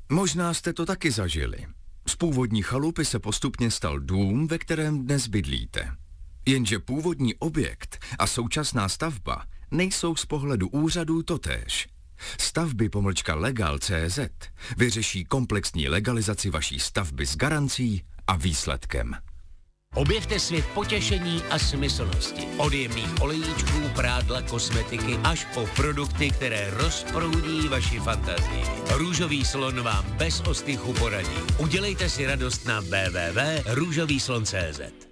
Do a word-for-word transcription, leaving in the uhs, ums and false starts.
Možná jste to taky zažili. Z původní chalupy se postupně stal dům, ve kterém dnes bydlíte. Jenže původní objekt a současná stavba nejsou z pohledu úřadů totéž. Stavby pomlčka legal tečka cé zet vyřeší komplexní legalizaci vaší stavby s garancí a výsledkem. Objevte svět potěšení a smyslnosti. Od jemných olejíčků, prádla, kosmetiky až po produkty, které rozproudí vaši fantazii. Růžový slon vám bez ostychu poradí. Udělejte si radost na w w w tečka růžový slon tečka cé zet.